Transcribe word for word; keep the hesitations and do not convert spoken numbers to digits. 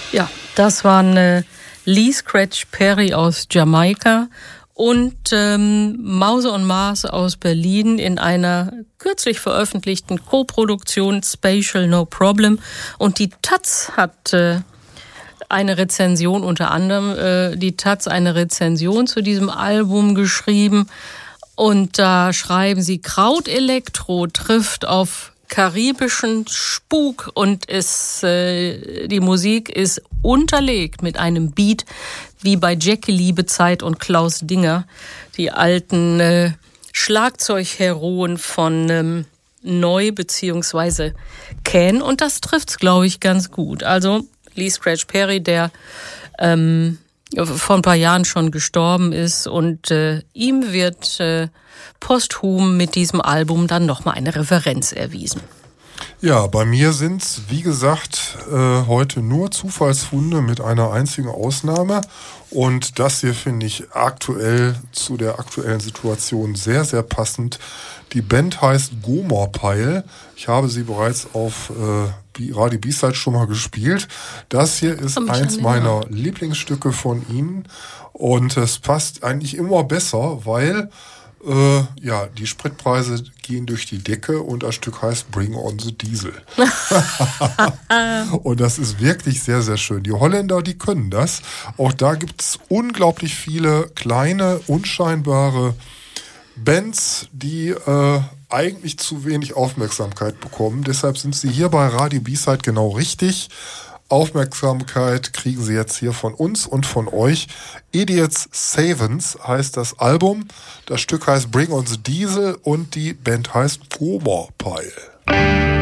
Ja, das waren äh, Lee Scratch Perry aus Jamaika und ähm, Mause und Maas aus Berlin in einer kürzlich veröffentlichten Co-Produktion Spatial No Problem. Und die Taz hat äh, eine Rezension, unter anderem äh, die Taz eine Rezension zu diesem Album geschrieben. Und da schreiben sie, Krautelektro trifft auf karibischen Spuk und ist, äh, die Musik ist unterlegt mit einem Beat wie bei Jackie Liebezeit und Klaus Dinger, die alten äh, Schlagzeugheroen von ähm, Neu beziehungsweise Can, und das trifft's, glaube ich, ganz gut. Also Lee Scratch Perry, der ähm, vor ein paar Jahren schon gestorben ist, und äh, ihm wird äh, posthum mit diesem Album dann nochmal eine Referenz erwiesen. Ja, bei mir sind's, wie gesagt, äh, heute nur Zufallsfunde mit einer einzigen Ausnahme. Und das hier finde ich aktuell zu der aktuellen Situation sehr, sehr passend. Die Band heißt Gomorrpile. Ich habe sie bereits auf äh, Radio B-Side schon mal gespielt. Das hier ist eins meiner Lieblingsstücke von ihnen. Und es passt eigentlich immer besser, weil Äh, ja, die Spritpreise gehen durch die Decke und das Stück heißt Bring on the Diesel. Und das ist wirklich sehr, sehr schön. Die Holländer, die können das. Auch da gibt's unglaublich viele kleine, unscheinbare Bands, die äh, eigentlich zu wenig Aufmerksamkeit bekommen. Deshalb sind sie hier bei Radio B-Side genau richtig. Aufmerksamkeit kriegen sie jetzt hier von uns und von euch. Idiots Savens heißt das Album. Das Stück heißt Bring on the Diesel und die Band heißt Gomorrpile.